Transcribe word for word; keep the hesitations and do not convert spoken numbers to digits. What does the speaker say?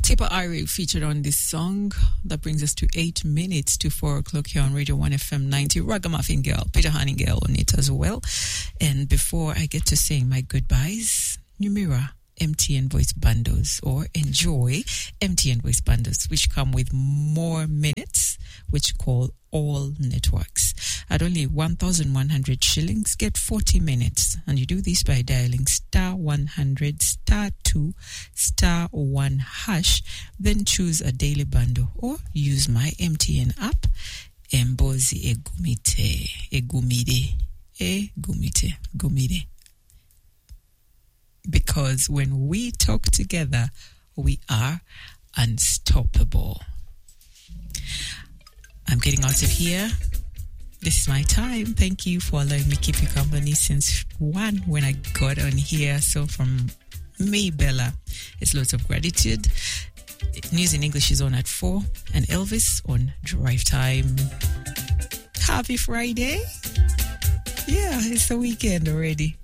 Tipper Irie featured on this song. That brings us to eight minutes to four o'clock here on Radio one F M ninety. Ragamuffin Girl, Peter Honeygirl on it as well. And before I get to saying my goodbyes, Numira M T N voice bundles, or enjoy M T N voice bundles, which come with more minutes, which call all networks. At only one thousand one hundred shillings, get forty minutes. And you do this by dialing star one hundred, star two, star one hash, then choose a daily bundle or use my M T N app. Embozi egumite, egumide, egumite, gumide. Because when we talk together, we are unstoppable. I'm getting out of here. This is my time. Thank you for allowing me to keep you company since one when I got on here. So from me, Bella, it's lots of gratitude. News in English is on at four, and Elvis on Drive Time. Happy Friday. Yeah, it's the weekend already.